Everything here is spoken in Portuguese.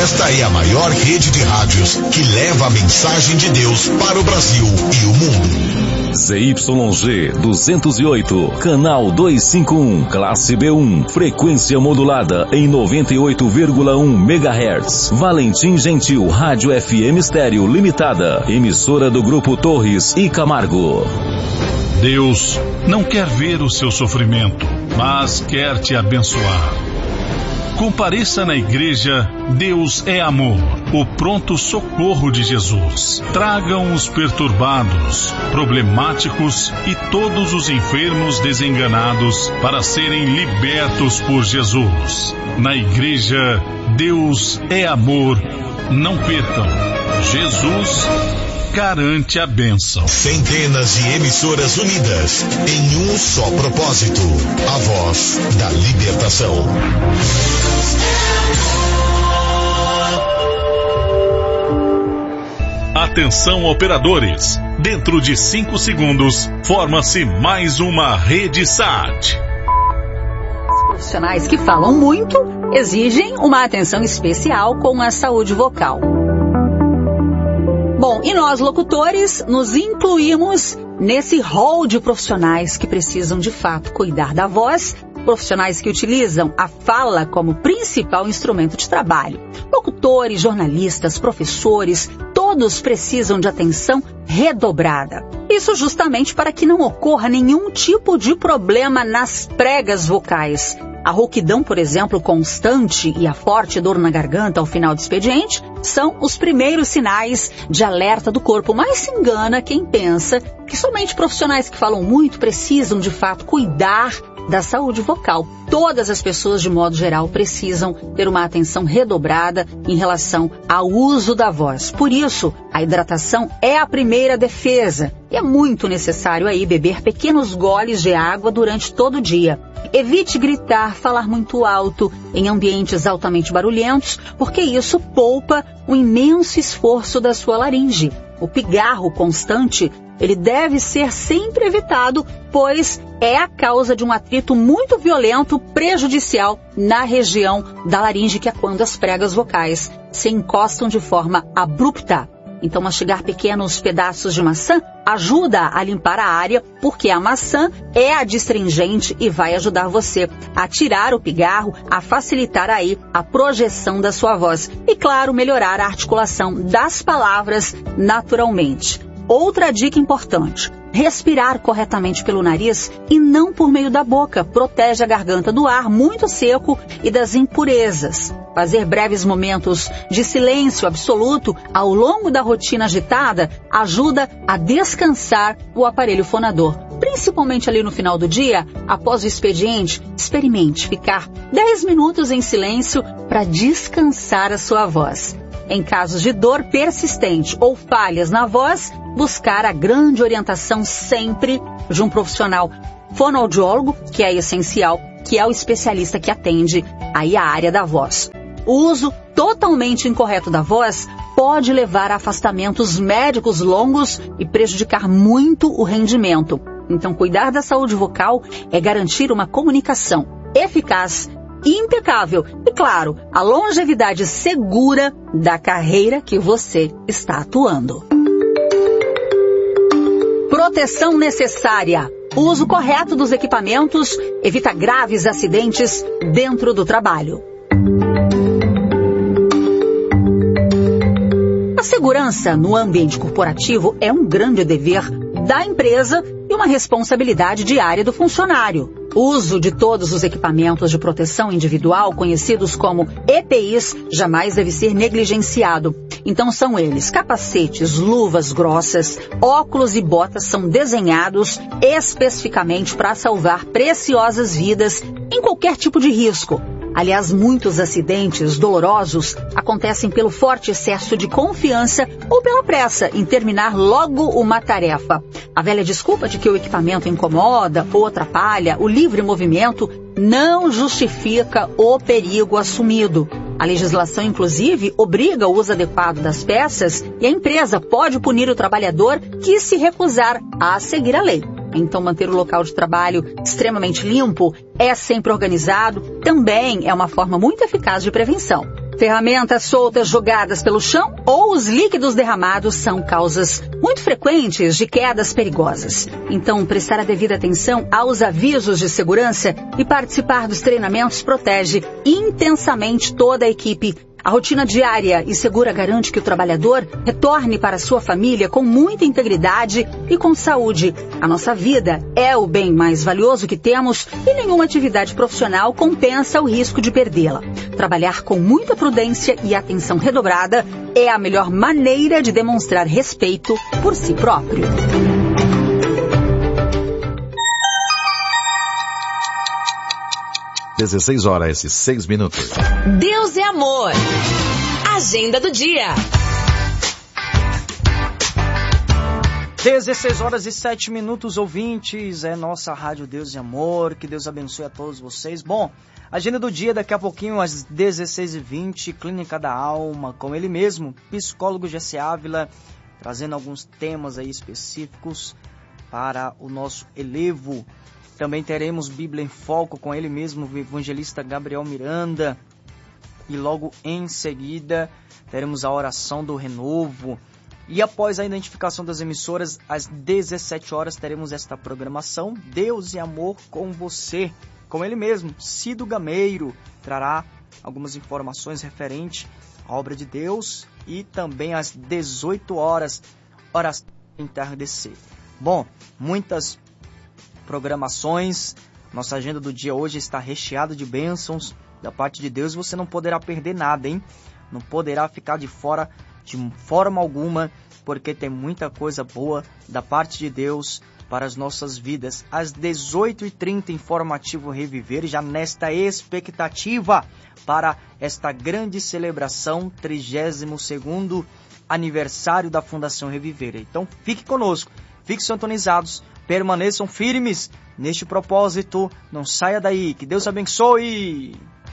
Esta é a maior rede de rádios que leva a mensagem de Deus para o Brasil e o mundo. ZYG 208, canal 251, classe B1, frequência modulada em 98,1 MHz. Valentim Gentil Rádio FM Estéreo Limitada, emissora do Grupo Torres e Camargo. Deus não quer ver o seu sofrimento, mas quer te abençoar. Compareça na igreja Deus é Amor, o pronto socorro de Jesus. Tragam os perturbados, problemáticos e todos os enfermos desenganados para serem libertos por Jesus. Na igreja Deus é Amor, não percam. Jesus garante a bênção. Centenas de emissoras unidas em um só propósito: a voz da libertação. Atenção, operadores. Dentro de 5 segundos, forma-se mais uma rede SAT. Os profissionais que falam muito exigem uma atenção especial com a saúde vocal. Bom, e nós, locutores, nos incluímos nesse rol de profissionais que precisam, de fato, cuidar da voz, profissionais que utilizam a fala como principal instrumento de trabalho. Locutores, jornalistas, professores, todos precisam de atenção redobrada. Isso justamente para que não ocorra nenhum tipo de problema nas pregas vocais. A rouquidão, por exemplo, constante e a forte dor na garganta ao final do expediente são os primeiros sinais de alerta do corpo, mas se engana quem pensa que somente profissionais que falam muito precisam, de fato, cuidar da saúde vocal. Todas as pessoas, de modo geral, precisam ter uma atenção redobrada em relação ao uso da voz. Por isso, a hidratação é a primeira defesa. E é muito necessário aí beber pequenos goles de água durante todo o dia. Evite gritar, falar muito alto em ambientes altamente barulhentos, porque isso poupa o imenso esforço da sua laringe. O pigarro constante, ele deve ser sempre evitado, pois é a causa de um atrito muito violento, prejudicial na região da laringe, que é quando as pregas vocais se encostam de forma abrupta. Então, mastigar pequenos pedaços de maçã ajuda a limpar a área, porque a maçã é adstringente e vai ajudar você a tirar o pigarro, a facilitar aí a projeção da sua voz. E, claro, melhorar a articulação das palavras naturalmente. Outra dica importante: respirar corretamente pelo nariz e não por meio da boca. Protege a garganta do ar muito seco e das impurezas. Fazer breves momentos de silêncio absoluto ao longo da rotina agitada ajuda a descansar o aparelho fonador. Principalmente ali no final do dia, após o expediente, experimente ficar 10 minutos em silêncio para descansar a sua voz. Em casos de dor persistente ou falhas na voz, buscar a grande orientação sempre de um profissional fonoaudiólogo, que é essencial, que é o especialista que atende aí a área da voz. O uso totalmente incorreto da voz pode levar a afastamentos médicos longos e prejudicar muito o rendimento. Então, cuidar da saúde vocal é garantir uma comunicação eficaz e impecável e, claro, a longevidade segura da carreira que você está atuando. Proteção necessária. O uso correto dos equipamentos evita graves acidentes dentro do trabalho. A segurança no ambiente corporativo é um grande dever da empresa e uma responsabilidade diária do funcionário. O uso de todos os equipamentos de proteção individual, conhecidos como EPIs, jamais deve ser negligenciado. Então são eles: capacetes, luvas grossas, óculos e botas são desenhados especificamente para salvar preciosas vidas em qualquer tipo de risco. Aliás, muitos acidentes dolorosos acontecem pelo forte excesso de confiança ou pela pressa em terminar logo uma tarefa. A velha desculpa de que o equipamento incomoda ou atrapalha o livre movimento não justifica o perigo assumido. A legislação, inclusive, obriga o uso adequado das peças e a empresa pode punir o trabalhador que se recusar a seguir a lei. Então, manter o local de trabalho extremamente limpo, é sempre organizado, também é uma forma muito eficaz de prevenção. Ferramentas soltas jogadas pelo chão ou os líquidos derramados são causas muito frequentes de quedas perigosas. Então, prestar a devida atenção aos avisos de segurança e participar dos treinamentos protege intensamente toda a equipe. A rotina diária e segura garante que o trabalhador retorne para sua família com muita integridade e com saúde. A nossa vida é o bem mais valioso que temos e nenhuma atividade profissional compensa o risco de perdê-la. Trabalhar com muita prudência e atenção redobrada é a melhor maneira de demonstrar respeito por si próprio. Às 16h06. Deus é amor. Agenda do dia. 16h07, ouvintes. É nossa Rádio Deus é Amor. Que Deus abençoe a todos vocês. Bom, agenda do dia daqui a pouquinho às 16h20. Clínica da Alma, com ele mesmo, psicólogo Jesse Ávila, trazendo alguns temas aí específicos para o nosso elevo. Também teremos Bíblia em Foco com ele mesmo, o evangelista Gabriel Miranda. E logo em seguida teremos a oração do renovo. E após a identificação das emissoras, às 17h teremos esta programação Deus e Amor com você. Com ele mesmo, Cido Gameiro, trará algumas informações referentes à obra de Deus. E também às 18h, oração entardecer. Bom, muitas programações. Nossa agenda do dia hoje está recheada de bênçãos da parte de Deus. Você não poderá perder nada, hein? Não poderá ficar de fora de forma alguma, porque tem muita coisa boa da parte de Deus para as nossas vidas. Às 18h30, informativo Reviver, já nesta expectativa para esta grande celebração, 32º aniversário da Fundação Reviver. Então fique conosco, fiquem sintonizados, permaneçam firmes neste propósito, não saia daí, que Deus abençoe!